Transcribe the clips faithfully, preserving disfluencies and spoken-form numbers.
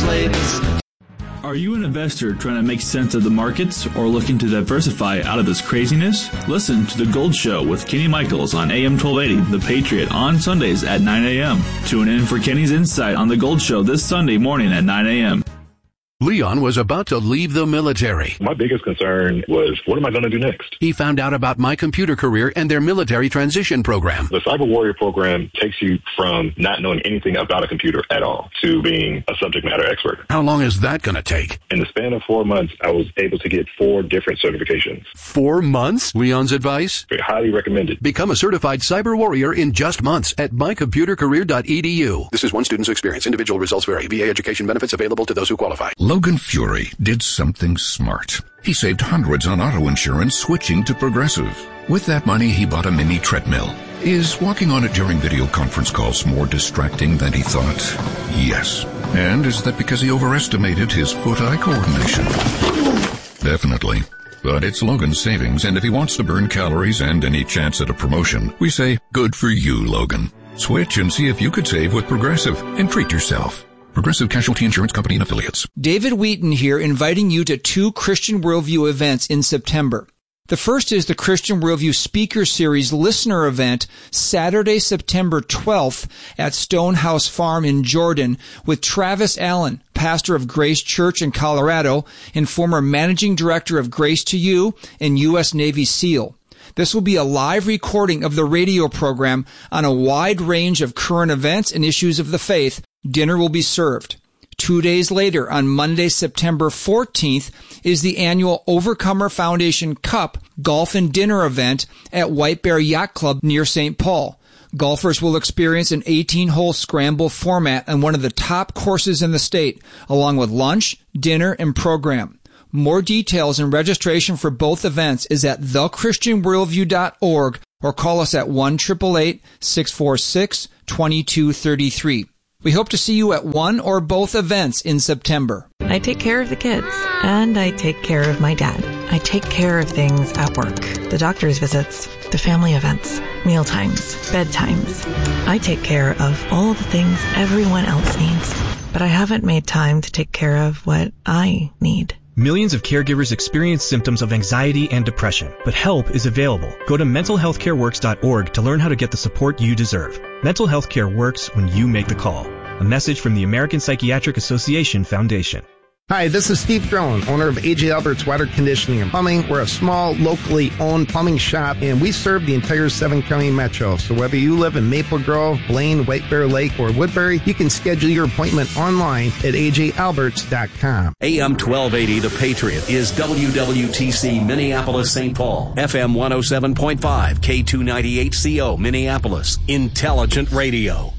ladies. Are you an investor trying to make sense of the markets or looking to diversify out of this craziness? Listen to The Gold Show with Kenny Michaels on A M twelve eighty, The Patriot, on Sundays at nine a.m. Tune in for Kenny's insight on The Gold Show this Sunday morning at nine a.m. Leon was about to leave the military. My biggest concern was, what am I going to do next? He found out about My Computer Career and their military transition program. The Cyber Warrior program takes you from not knowing anything about a computer at all to being a subject matter expert. How long is that going to take? In the span of four months, I was able to get four different certifications. Four months? Leon's advice? Very highly recommended. Become a certified Cyber Warrior in just months at my computer career dot e d u. This is one student's experience. Individual results vary. V A education benefits available to those who qualify. Logan Fury did something smart. He saved hundreds on auto insurance switching to Progressive. With that money, he bought a mini treadmill. Is walking on it during video conference calls more distracting than he thought? Yes. And is that because he overestimated his foot-eye coordination? Definitely. But it's Logan's savings, and if he wants to burn calories and any chance at a promotion, we say, good for you, Logan. Switch and see if you could save with Progressive and treat yourself. Progressive Casualty Insurance Company and Affiliates. David Wheaton here, inviting you to two Christian Worldview events in September. The first is the Christian Worldview Speaker Series Listener Event, Saturday, September twelfth at Stonehouse Farm in Jordan with Travis Allen, pastor of Grace Church in Colorado and former managing director of Grace to You and U S Navy SEAL. This will be a live recording of the radio program on a wide range of current events and issues of the faith. Dinner will be served. Two days later, on Monday, September fourteenth, is the annual Overcomer Foundation Cup Golf and Dinner event at White Bear Yacht Club near Saint Paul. Golfers will experience an eighteen-hole scramble format on one of the top courses in the state, along with lunch, dinner, and program. More details and registration for both events is at the christian worldview dot org or call us at one eight eight eight, six four six, two two three three. We hope to see you at one or both events in September. I take care of the kids, and I take care of my dad. I take care of things at work, the doctor's visits, the family events, meal times, bedtimes. I take care of all the things everyone else needs, but I haven't made time to take care of what I need. Millions of caregivers experience symptoms of anxiety and depression, but help is available. Go to mental health care works dot org to learn how to get the support you deserve. Mental health care works when you make the call. A message from the American Psychiatric Association Foundation. Hi, this is Steve Drone, owner of A J Albert's Water Conditioning and Plumbing. We're a small, locally owned plumbing shop, and we serve the entire seven-county metro. So whether you live in Maple Grove, Blaine, White Bear Lake, or Woodbury, you can schedule your appointment online at a j alberts dot com. A M twelve eighty, The Patriot, is W W T C Minneapolis, Saint Paul. F M one oh seven point five, K two ninety-eight C O, Minneapolis. Intelligent Radio.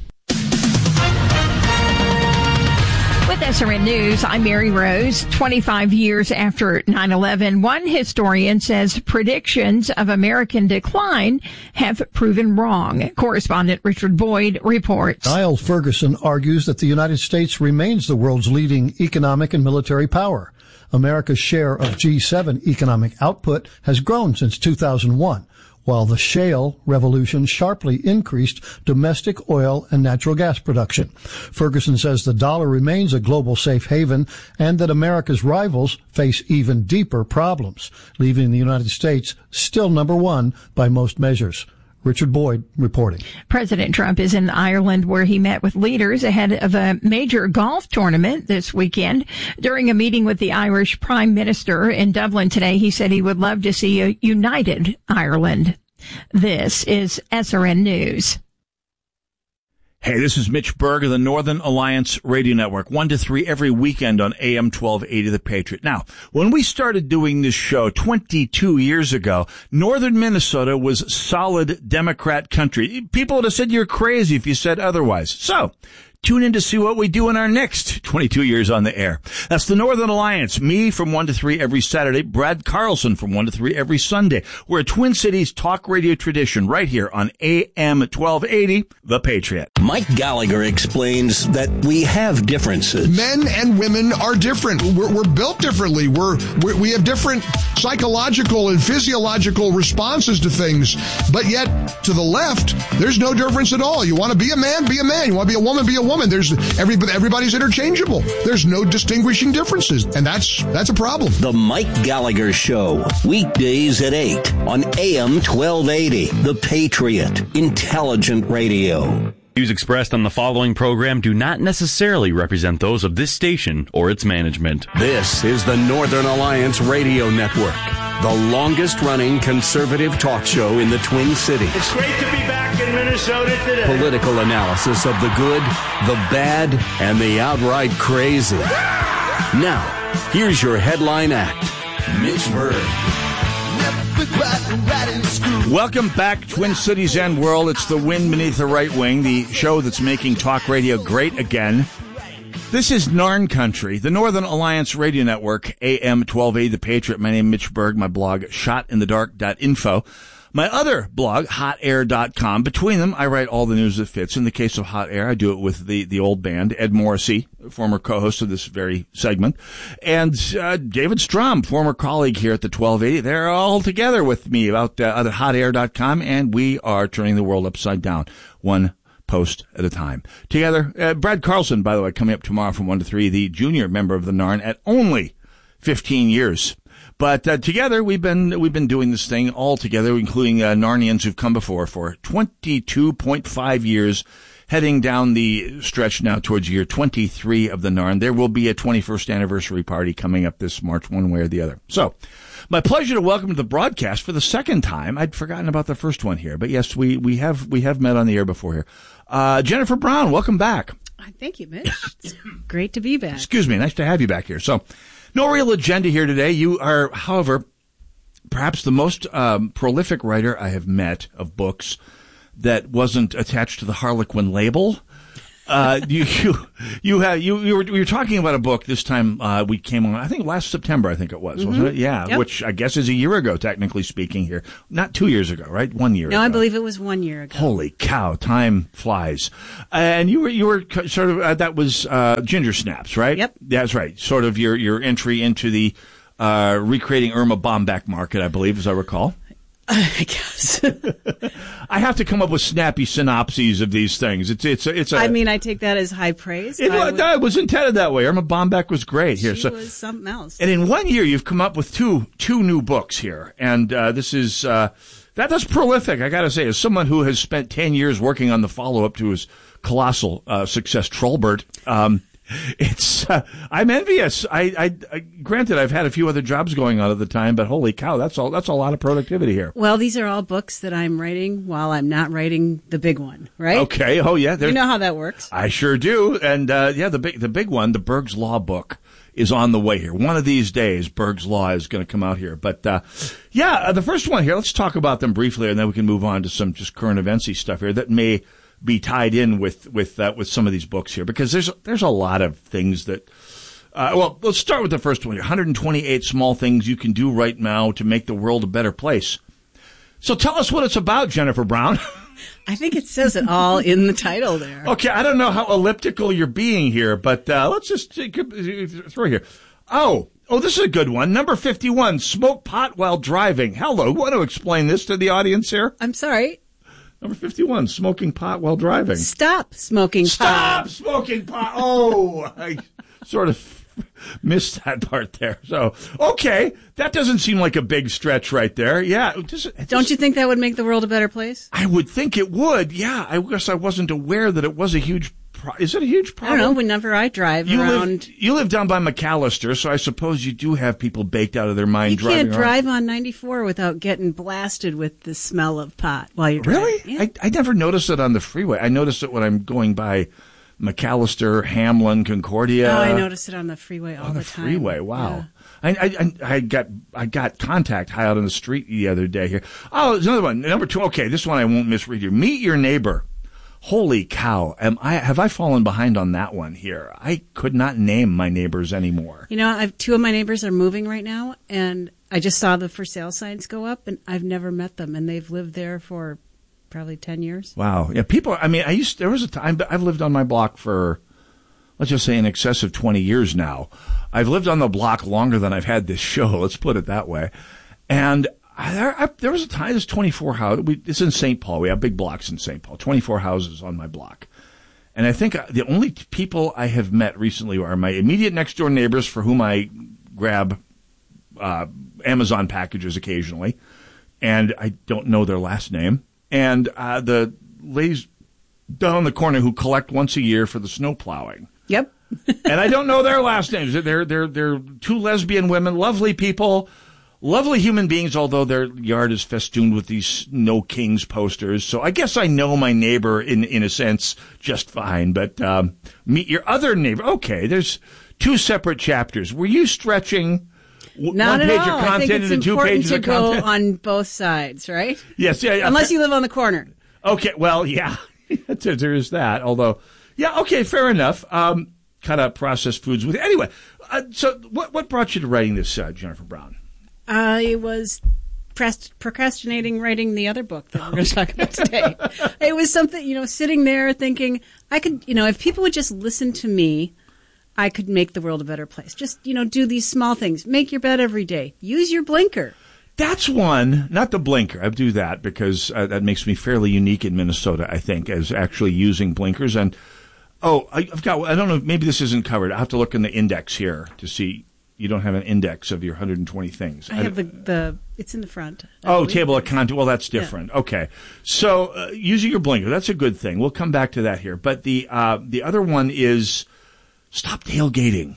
With S R N News, I'm Mary Rose. twenty-five years after nine eleven, one historian says predictions of American decline have proven wrong. Correspondent Richard Boyd reports. Niall Ferguson argues that the United States remains the world's leading economic and military power. America's share of G seven economic output has grown since two thousand one. While the shale revolution sharply increased domestic oil and natural gas production. Ferguson says the dollar remains a global safe haven and that America's rivals face even deeper problems, leaving the United States still number one by most measures. Richard Boyd reporting. President Trump is in Ireland where he met with leaders ahead of a major golf tournament this weekend. During a meeting with the Irish Prime Minister in Dublin today, he said he would love to see a united Ireland. This is S R N News. Hey, this is Mitch Berg of the Northern Alliance Radio Network, one to three every weekend on A M twelve eighty The Patriot. Now, when we started doing this show twenty-two years ago, northern Minnesota was solid Democrat country. People would have said you're crazy if you said otherwise. So, tune in to see what we do in our next twenty-two years on the air. That's the Northern Alliance. Me from one to three every Saturday. Brad Carlson from one to three every Sunday. We're a Twin Cities talk radio tradition right here on A M twelve eighty, The Patriot. Mike Gallagher explains that we have differences. Men and women are different. We're, we're built differently. We're, we're we have different psychological and physiological responses to things. But yet, to the left, there's no difference at all. You want to be a man, be a man. You want to be a woman, be a woman. There's every, everybody's interchangeable. There's no distinguishing differences, and that's that's a problem. The Mike Gallagher Show, weekdays at eight on A M twelve eighty. The Patriot, intelligent radio. Views expressed on the following program do not necessarily represent those of this station or its management. This is the Northern Alliance Radio Network, the longest-running conservative talk show in the Twin Cities. It's great to be back in Minnesota today. Political analysis of the good, the bad, and the outright crazy. Now, here's your headline act, Mitch Berg. Welcome back, Twin Cities and world. It's the wind beneath the right wing, the show that's making talk radio great again. This is Narn Country, the Northern Alliance Radio Network, A M twelve eighty, The Patriot. My name is Mitch Berg. My blog, shot in the dark dot info. My other blog, hot air dot com. Between them, I write all the news that fits. In the case of Hot Air, I do it with the, the old band, Ed Morrissey, former co-host of this very segment, and uh, David Strom, former colleague here at the twelve eighty. They're all together with me about uh, at hot air dot com, and we are turning the world upside down, one post at a time. Together, uh, Brad Carlson, by the way, coming up tomorrow from one to three, the junior member of the Narn at only fifteen years. But uh, together, we've been we've been doing this thing all together, including uh, Narnians who've come before, for twenty-two point five years, heading down the stretch now towards year twenty-three of the Narn. There will be a twenty-first anniversary party coming up this March, one way or the other. So, my pleasure to welcome to the broadcast for the second time. I'd forgotten about the first one here, but yes, we we have we have met on the air before here. Uh, Jennifer Brown, welcome back. Thank you, Mitch. It's great to be back. Excuse me, nice to have you back here. So, no real agenda here today. You are, however, perhaps the most um, prolific writer I have met of books that wasn't attached to the Harlequin label. Uh, you, you, you have, you, you were, we were talking about a book this time, uh, we came on, I think last September, I think it was, mm-hmm. wasn't it? Yeah. Yep. Which I guess is a year ago, technically speaking here. Not two years ago, right? One year no, ago. No, I believe it was one year ago. Holy cow. Time flies. And you were, you were sort of, uh, that was, uh, Ginger Snaps, right? Yep. That's right. Sort of your, your entry into the, uh, recreating Irma Bombeck market, I believe, as I recall. I guess. I have to come up with snappy synopses of these things. It's it's it's. A, I mean, I take that as high praise. It, would, no, it was intended that way. Irma Bombeck was great here. She so, was something else. And in one year, you've come up with two two new books here, and uh, this is uh, that that's prolific. I got to say, as someone who has spent ten years working on the follow up to his colossal uh, success, Trollbert. Um, It's, uh, I'm envious. I, I, I, granted, I've had a few other jobs going on at the time, but holy cow, that's all, that's a lot of productivity here. Well, these are all books that I'm writing while I'm not writing the big one, right? Okay. Oh, yeah. You know how that works. I sure do. And, uh, yeah, the big, the big one, the Berg's Law book is on the way here. One of these days, Berg's Law is going to come out here. But, uh, yeah, uh, the first one here, let's talk about them briefly, and then we can move on to some just current eventsy stuff here that may be tied in with with uh, with some of these books here, because there's there's a lot of things that. Uh, well, let's start with the first one here. one hundred twenty-eight small things you can do right now to make the world a better place. So tell us what it's about, Jennifer Brown. I think it says it all in the title there. Okay, I don't know how elliptical you're being here, but uh, let's just throw here. Oh. Oh, this is a good one. Number fifty-one, smoke pot while driving. Hello, want to explain this to the audience here? I'm sorry. Number fifty-one, smoking pot while driving. Stop smoking Stop pot. Stop smoking pot. Oh, I sort of missed that part there. So, okay, that doesn't seem like a big stretch right there. Yeah. Just, just, Don't you think that would make the world a better place? I would think it would. Yeah, I guess I wasn't aware that it was a huge pro- Is it a huge problem? I don't know. Whenever I drive you around. Live, you live down by McAllister, so I suppose you do have people baked out of their mind you driving You can't drive around. on ninety-four without getting blasted with the smell of pot while you're driving. Really? Yeah. I, I never noticed it on the freeway. I noticed it when I'm going by McAllister, Hamlin, Concordia. Oh, I noticed it on the freeway all on the, the time. freeway. Wow. Yeah. I, I, I got I got contact high out on the street the other day here. Oh, there's another one. Number two. Okay, this one I won't misread you. Meet your neighbor. Holy cow. Am I, have I fallen behind on that one here? I could not name my neighbors anymore. You know, I've, two of my neighbors are moving right now, and I just saw the for sale signs go up, and I've never met them, and they've lived there for probably ten years. Wow. Yeah, people, I mean, I used, there was a time, I've lived on my block for, let's just say in excess of twenty years now. I've lived on the block longer than I've had this show. Let's put it that way. And I, there, I, there was a time, there's twenty-four houses. We, it's in Saint Paul. We have big blocks in Saint Paul, twenty-four houses on my block. And I think the only people I have met recently are my immediate next door neighbors for whom I grab uh, Amazon packages occasionally. And I don't know their last name. And uh, the ladies down the corner who collect once a year for the snow plowing. Yep. And I don't know their last names. They're, they're, they're two lesbian women, lovely people, lovely human beings, although their yard is festooned with these No Kings posters. So I guess I know my neighbor in, in a sense just fine. But um, meet your other neighbor. Okay, there's two separate chapters. Were you stretching w- Not one at page all. of I think content it's into two important pages to of go content? on both sides, right? Yes, yeah, yeah. Unless you live on the corner. Okay, well, yeah, there is that. Although, yeah, okay, fair enough. Um, cut out processed foods with anyway. Uh, so, what what brought you to writing this, uh, Jennifer Brown? I was pressed, procrastinating writing the other book that we're going to talk about today. It was something, you know, sitting there thinking, I could, you know, if people would just listen to me, I could make the world a better place. Just, you know, do these small things. Make your bed every day. Use your blinker. That's one, not the blinker. I do that because uh, that makes me fairly unique in Minnesota, I think, as actually using blinkers. And, oh, I, I've got, I don't know, maybe this isn't covered. I'll have to look in the index here to see. You don't have an index of your one hundred twenty things. I have the, the it's in the front. I Oh, believe. table of content. Well, that's different. Yeah. Okay. So, uh, using your blinker, that's a good thing. We'll come back to that here. But the, uh, the other one is stop tailgating.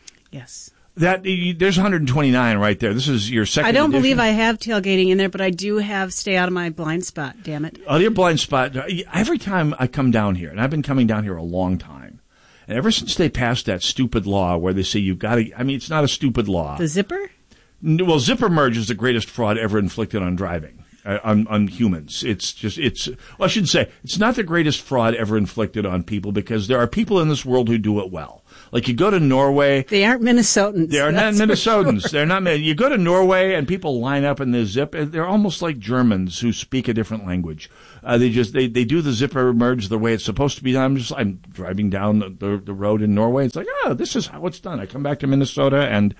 Yes. That, there's one hundred twenty-nine right there. This is your second I don't edition. believe I have tailgating in there, but I do have stay out of my blind spot, damn it. Oh, your blind spot. Every time I come down here, and I've been coming down here a long time, and ever since they passed that stupid law where they say you've got to, I mean, it's not a stupid law. The zipper? Well, zipper merge is the greatest fraud ever inflicted on driving, uh, on, on humans. It's just, it's, well, I should say, it's not the greatest fraud ever inflicted on people because there are people in this world who do it well. Like you go to Norway. They aren't Minnesotans. They are not Minnesotans. Sure. They're not. You go to Norway and people line up in the zip. They're almost like Germans who speak a different language. Uh, they just they, they do the zipper merge the way it's supposed to be done. I'm just I'm driving down the, the, the road in Norway. It's like, oh, this is how it's done. I come back to Minnesota and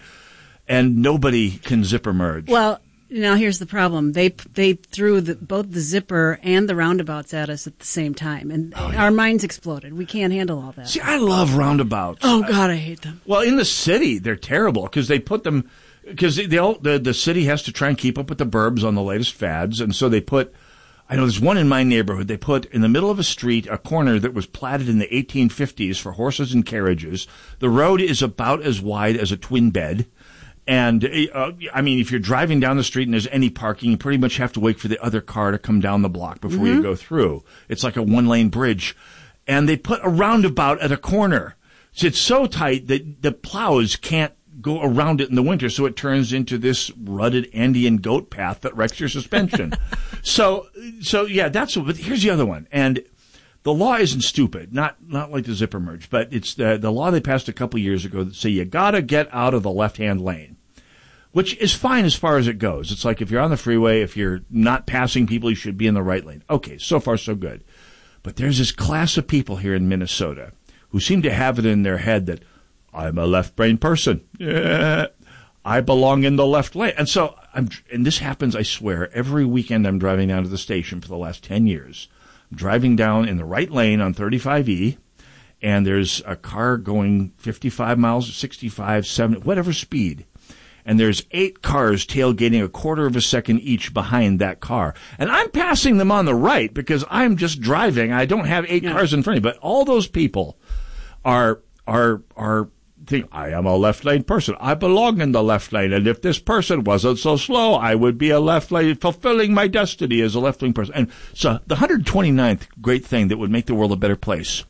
and nobody can zipper merge. Well, now here's the problem. They they threw the, both the zipper and the roundabouts at us at the same time, and oh, yeah. our minds exploded. We can't handle all that. See, I love roundabouts. Oh God, I hate them. Well, in the city, they're terrible because they put them because they, they all, the the city has to try and keep up with the burbs on the latest fads, and so they put. I know there's one in my neighborhood. They put in the middle of a street a corner that was platted in the eighteen fifties for horses and carriages. The road is about as wide as a twin bed. And, uh, I mean, if you're driving down the street and there's any parking, you pretty much have to wait for the other car to come down the block before mm-hmm. you go through. It's like a one-lane bridge. And they put a roundabout at a corner. So it's so tight that the plows can't go around it in the winter, so it turns into this rutted Andean goat path that wrecks your suspension. so, so yeah, that's, but here's the other one. And the law isn't stupid, not not like the zipper merge, but it's the, the law they passed a couple years ago that say you gotta get out of the left-hand lane. Which is fine as far as it goes. It's like if you're on the freeway, if you're not passing people, you should be in the right lane. Okay, so far so good. But there's this class of people here in Minnesota who seem to have it in their head that I'm a left-brain person. Yeah, I belong in the left lane. And so, I'm, and this happens, I swear, every weekend I'm driving down to the station for the last ten years. I'm driving down in the right lane on thirty-five E, and there's a car going fifty-five miles, sixty-five, seventy, whatever speed. And there's eight cars tailgating a quarter of a second each behind that car. And I'm passing them on the right because I'm just driving. I don't have eight yeah. cars in front of me. But all those people are, are, are think, I am a left lane person. I belong in the left lane. And if this person wasn't so slow, I would be a left lane, fulfilling my destiny as a left lane person. And so the one hundred twenty-ninth great thing that would make the world a better place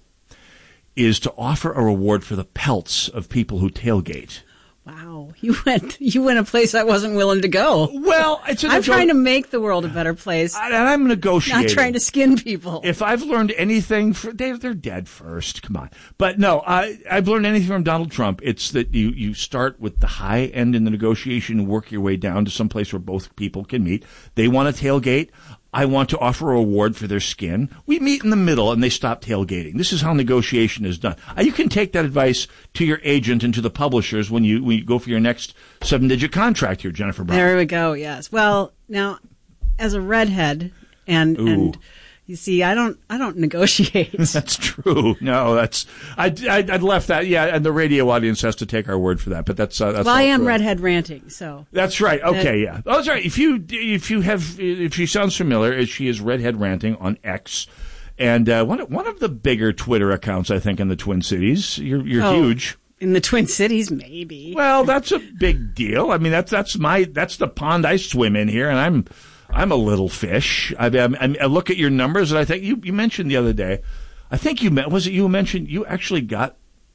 is to offer a reward for the pelts of people who tailgate. Wow, you went you went a place I wasn't willing to go. Well, it's an I'm nego- trying to make the world a better place. And I'm negotiating. Not trying to skin people. If I've learned anything, for, they, they're dead first. Come on. But no, I, I've learned anything from Donald Trump. It's that you, you start with the high end in the negotiation and work your way down to some place where both people can meet. They want to tailgate. I want to offer a reward for their skin. We meet in the middle and they stop tailgating. This is how negotiation is done. Uh, you can take that advice to your agent and to the publishers when you, when you go for your next seven-digit contract here, Jennifer Brown. There we go, yes. Well, now, as a redhead, and and you see, I don't I don't negotiate. That's true. No, that's I I I'd left that. Yeah, and the radio audience has to take our word for that. But that's uh, that's. Well, I am true. redhead ranting, so. That's right. Okay, that, yeah. Oh, that's right. If you if you have if she sounds familiar, she is redhead ranting on X, and uh, one one of the bigger Twitter accounts, I think, in the Twin Cities. You're you're oh, huge. In the Twin Cities, maybe. Well, that's a big deal. I mean, that's that's my that's the pond I swim in here, and I'm. I'm a little fish. I, I, I look at your numbers, and I think you, you mentioned the other day. I think you was it you mentioned you actually got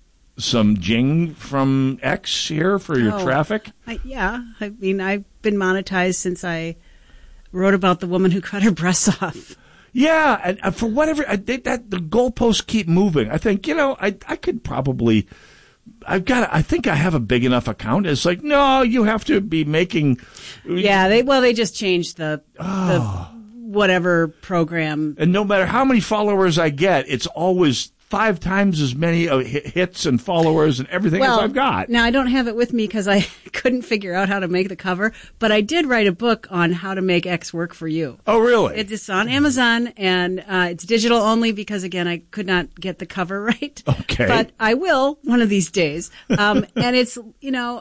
some jing from X here for your oh, traffic. I, yeah, I mean I've been monetized since I wrote about the woman who cut her breasts off. Yeah, and, and for whatever I, they, that the goalposts keep moving. I think you know I I could probably. I've got. I think I have a big enough account. It's like, no, you have to be making. Yeah, they well, they just changed the oh. the whatever program. And no matter how many followers I get, it's always five times as many uh, hits and followers and everything well, as I've got. Now I don't have it with me because I couldn't figure out how to make the cover, but I did write a book on how to make X work for you. Oh, really? It's on Amazon and uh, it's digital only because again I could not get the cover right. Okay, but I will one of these days. Um, and it's you know,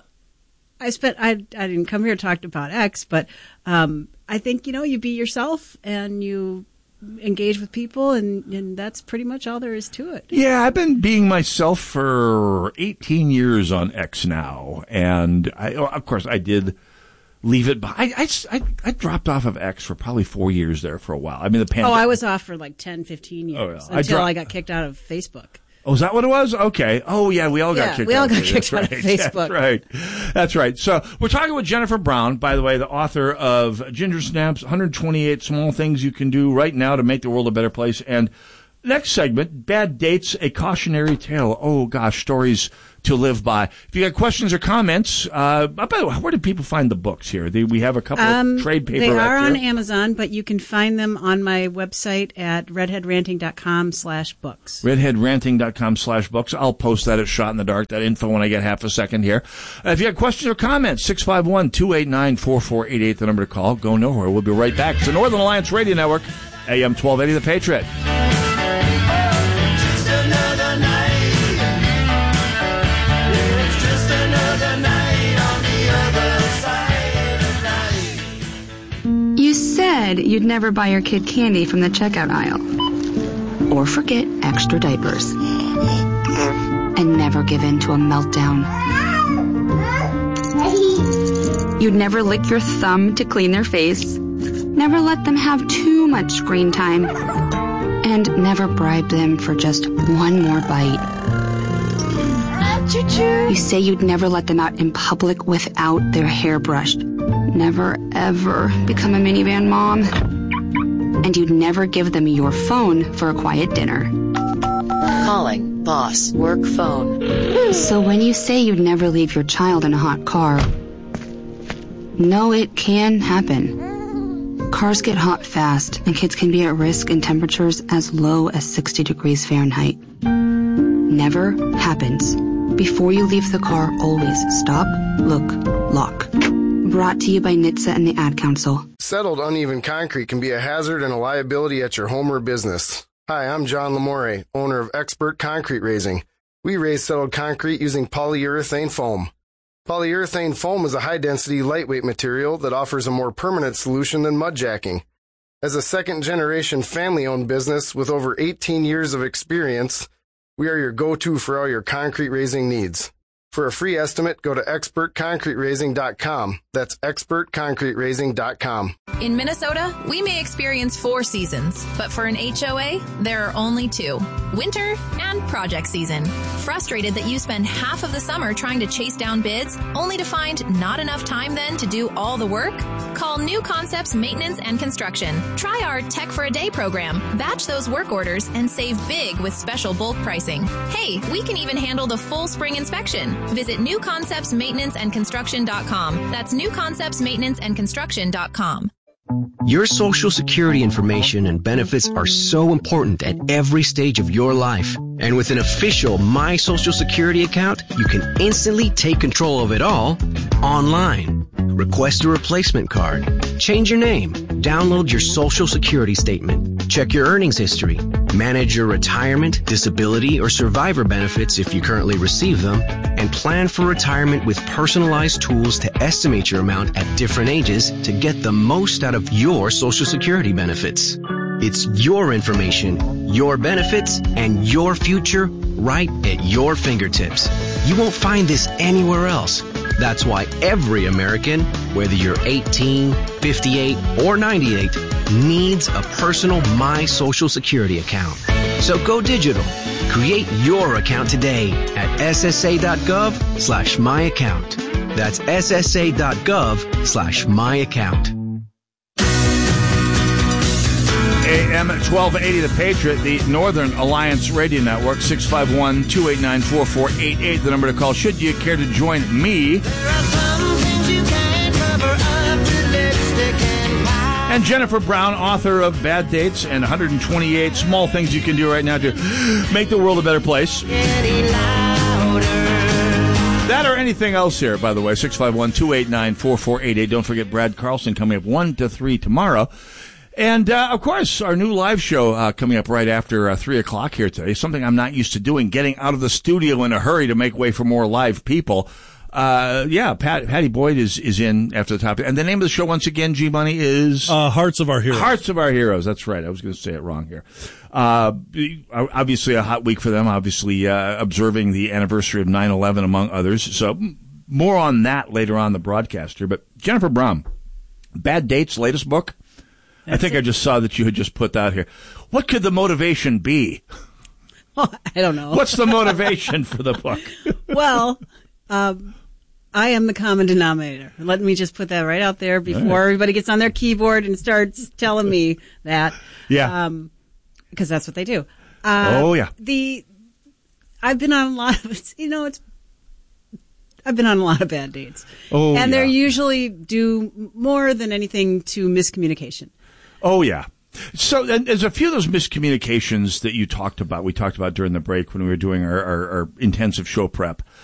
I spent I I didn't come here to talk about X, but um, I think you know you be yourself and you. Engage with people, and, and that's pretty much all there is to it. Yeah, I've been being myself for eighteen years on X now, and I, of course I did leave it. I, I, I, I dropped off of X for probably four years there for a while. I mean, the pandemic. Oh, I was off for like ten, fifteen years oh, yeah. until I, dro- I got kicked out of Facebook. Oh, is that what it was? Okay. Oh, yeah, we all got yeah, kicked we all out got of kicked That's out right. of Facebook. That's right. That's right. So we're talking with Jennifer Brown, by the way, the author of Ginger Snaps, one hundred twenty-eight Small Things You Can Do Right Now to Make the World a Better Place. And next segment, Bad Dates, A Cautionary Tale. Oh, gosh, stories to live by. If you got questions or comments, uh, by the way, where do people find the books here? They, we have a couple um, of trade paper They are out on there. Amazon, but you can find them on my website at redheadranting.com slash books. redheadranting.com slash books. I'll post that at Shot in the Dark, that info when I get half a second here. Uh, if you have questions or comments, six five one, two eight nine, four four eight eight, the number to call. Go nowhere. We'll be right back. It's the Northern Alliance Radio Network, A M twelve eighty, The Patriot. You said you'd never buy your kid candy from the checkout aisle. Or forget extra diapers. And never give in to a meltdown. You'd never lick your thumb to clean their face. Never let them have too much screen time. And never bribe them for just one more bite. You say you'd never let them out in public without their hair brushed. Never, ever become a minivan mom. And you'd never give them your phone for a quiet dinner. Calling boss work phone. So when you say you'd never leave your child in a hot car, no, it can happen. Cars get hot fast, and kids can be at risk in temperatures as low as sixty degrees Fahrenheit. Never happens. Before you leave the car, always stop, look, lock. Brought to you by N H T S A and the Ad Council. Settled uneven concrete can be a hazard and a liability at your home or business. Hi, I'm John Lamore, owner of Expert Concrete Raising. We raise settled concrete using polyurethane foam. Polyurethane foam is a high-density, lightweight material that offers a more permanent solution than mud jacking. As a second-generation family-owned business with over eighteen years of experience, we are your go-to for all your concrete raising needs. For a free estimate, go to expert concrete raising dot com. That's expert concrete raising dot com. In Minnesota, we may experience four seasons, but for an H O A, there are only two. Winter and project season. Frustrated that you spend half of the summer trying to chase down bids, only to find not enough time then to do all the work? Call New Concepts Maintenance and Construction. Try our Tech for a Day program. Batch those work orders and save big with special bulk pricing. Hey, we can even handle the full spring inspection. Visit new concepts maintenance and construction dot com. That's new concepts maintenance and construction dot com. Your Social Security information and benefits are so important at every stage of your life. And with an official My Social Security account, you can instantly take control of it all online. Request a replacement card. Change your name. Download your Social Security statement. Check your earnings history. Manage your retirement, disability, or survivor benefits if you currently receive them. And plan for retirement with personalized tools to estimate your amount at different ages to get the most out of your Social Security benefits. It's your information, your benefits, and your future right at your fingertips. You won't find this anywhere else. That's why every American, whether you're eighteen, fifty-eight, or ninety-eight, needs a personal My Social Security account. So go digital. Create your account today at ssa.gov slash my account. That's ssa.gov slash my account. A M twelve eighty, The Patriot, the Northern Alliance Radio Network, six five one, two eight nine, four four eight eight, the number to call should you care to join me and Jennifer Brown, author of Bad Dates and one hundred twenty-eight Small Things You Can Do Right Now to Make the World a Better Place. That or anything else here, by the way, six five one, two eight nine, four four eight eight. Don't forget Brad Carlson coming up one to three tomorrow. And, uh, of course, our new live show uh, coming up right after uh, three o'clock here today, something I'm not used to doing, getting out of the studio in a hurry to make way for more live people. Uh, yeah, Pat, Patty Boyd is, is in after the top. And the name of the show, once again, G-Money, is? Uh, Hearts of Our Heroes. Hearts of Our Heroes. That's right. I was going to say it wrong here. Uh, obviously a hot week for them, obviously, uh, observing the anniversary of nine eleven, among others. So more on that later on in the broadcast here. But Jennifer Brown, Bad Dates, latest book. That's I think it. I just saw that you had just put that here. What could the motivation be? Oh, I don't know. What's the motivation for the book? Well, um, I am the common denominator. Let me just put that right out there before right. everybody gets on their keyboard and starts telling me that. Yeah. Um, because that's what they do. Uh, oh, yeah. The, I've been on a lot of, you know, it's, I've been on a lot of bad dates. Oh, and yeah. they're usually due more than anything to miscommunication. Oh, yeah. So and there's a few of those miscommunications that you talked about, we talked about during the break when we were doing our, our, our intensive show prep.